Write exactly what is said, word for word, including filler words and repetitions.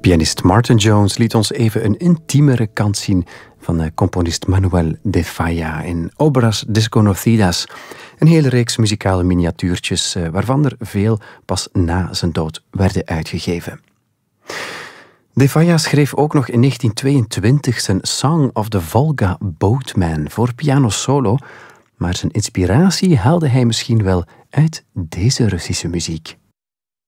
Pianist Martin Jones liet ons even een intiemere kant zien van componist Manuel de Falla in Obras Desconocidas. Een hele reeks muzikale miniatuurtjes, waarvan er veel pas na zijn dood werden uitgegeven. De Falla schreef ook nog in negentien tweeëntwintig zijn Song of the Volga Boatman voor piano solo, maar zijn inspiratie haalde hij misschien wel uit deze Russische muziek.